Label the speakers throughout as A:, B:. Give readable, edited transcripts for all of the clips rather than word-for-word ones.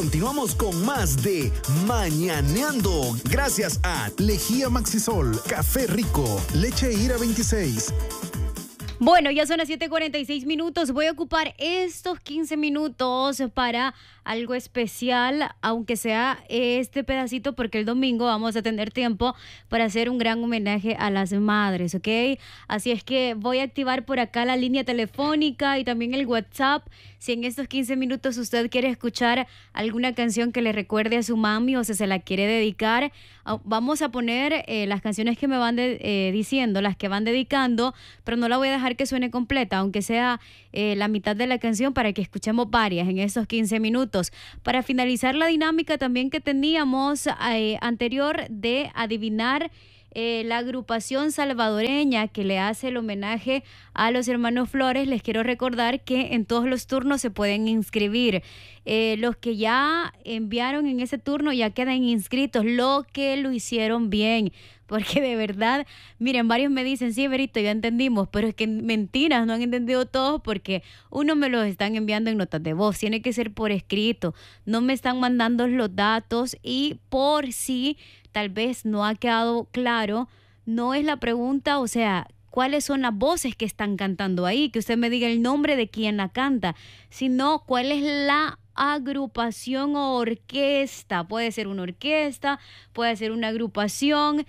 A: Continuamos con más de Mañaneando. Gracias a Lejía Maxisol, Café Rico, Leche Ira 26.
B: Bueno, ya son las 7:46. Voy a ocupar estos 15 minutos para algo especial, aunque sea este pedacito, porque el domingo vamos a tener tiempo para hacer un gran homenaje a las madres, ¿ok? Así es que voy a activar por acá la línea telefónica y también el WhatsApp. Si en estos 15 minutos usted quiere escuchar alguna canción que le recuerde a su mami o se la quiere dedicar, vamos a poner las canciones que me van diciendo, las que van dedicando, pero no la voy a dejar que suene completa, aunque sea la mitad de la canción, para que escuchemos varias en esos 15 minutos. Para finalizar la dinámica también que teníamos anterior de adivinar la agrupación salvadoreña que le hace el homenaje a los hermanos Flores, les quiero recordar que en todos los turnos se pueden inscribir. Los que ya enviaron en ese turno ya quedan inscritos, lo que lo hicieron bien, porque de verdad, miren, varios me dicen, sí, Verito, ya entendimos, pero es que mentiras, no han entendido todos, porque uno me los están enviando en notas de voz, tiene que ser por escrito, no me están mandando los datos, y por si tal vez no ha quedado claro, no es la pregunta, o sea, cuáles son las voces que están cantando ahí, que usted me diga el nombre de quién la canta, sino cuál es la agrupación o orquesta. Puede ser una orquesta, puede ser una agrupación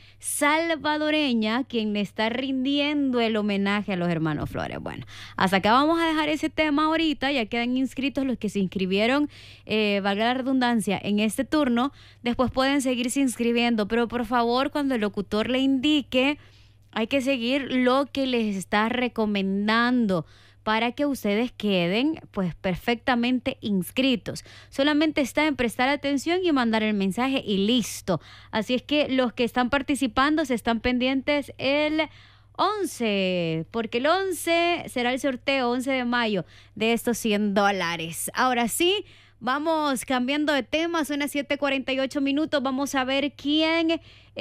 B: salvadoreña quien le está rindiendo el homenaje a los hermanos Flores. Bueno, hasta acá vamos a dejar ese tema ahorita. Ya quedan inscritos los que se inscribieron, valga la redundancia, en este turno. Después pueden seguirse inscribiendo, pero por favor, cuando el locutor le indique, hay que seguir lo que les está recomendando para que ustedes queden pues perfectamente inscritos. Solamente está en prestar atención y mandar el mensaje y listo. Así es que los que están participando se están pendientes el 11, porque el 11 será el sorteo, 11 de mayo, de estos $100. Ahora sí, vamos cambiando de tema, son las 7:48. Vamos a ver quién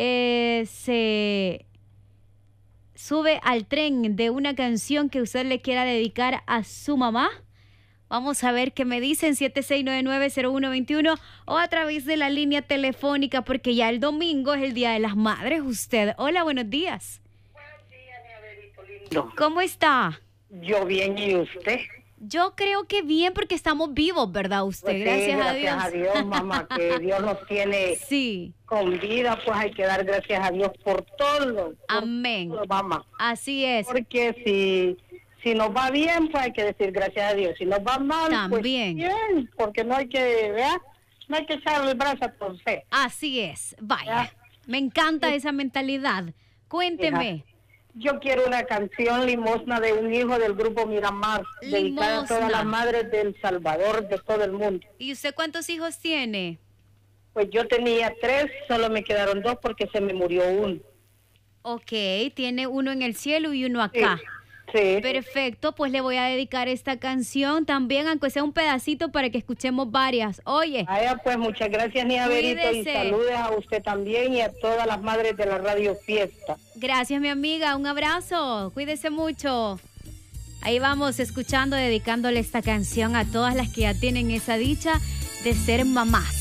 B: se sube al tren de una canción que usted le quiera dedicar a su mamá. Vamos a ver qué me dicen, 76990121 o a través de la línea telefónica, porque ya el domingo es el Día de las Madres. Usted, hola, buenos días.
C: Buenos días, mi Averito lindo.
B: ¿Cómo está?
C: Yo bien, ¿y usted?
B: Yo creo que bien, porque estamos vivos, ¿verdad usted?
C: Pues
B: gracias
C: sí,
B: a Dios.
C: Gracias a Dios, mamá, que Dios nos tiene
B: Sí.
C: con vida, pues hay que dar gracias a Dios por todo.
B: Amén.
C: Por todo, mamá.
B: Así es.
C: Porque si nos va bien, pues hay que decir gracias a Dios. Si nos va mal,
B: también.
C: Pues bien, porque no hay que, ¿verdad? No hay que echarle el brazo a torcer.
B: Así es. Vaya,
C: ¿Ya?
B: me encanta esa mentalidad. Cuénteme.
C: Hija, yo quiero una canción, Limosna de un hijo, del grupo Miramar, dedicada a todas las madres del Salvador, de todo el mundo.
B: ¿Y usted cuántos hijos tiene?
C: Pues yo tenía 3, solo me quedaron 2 porque se me murió uno.
B: Ok, tiene uno en el cielo y uno acá.
C: Sí.
B: Perfecto, pues le voy a dedicar esta canción también, aunque sea un pedacito, para que escuchemos varias. Oye.
C: Pues muchas gracias, Nia Verito, y saludes a usted también y a todas las madres de la Radio Fiesta.
B: Gracias, mi amiga, un abrazo, cuídese mucho. Ahí vamos escuchando, dedicándole esta canción a todas las que ya tienen esa dicha de ser mamás.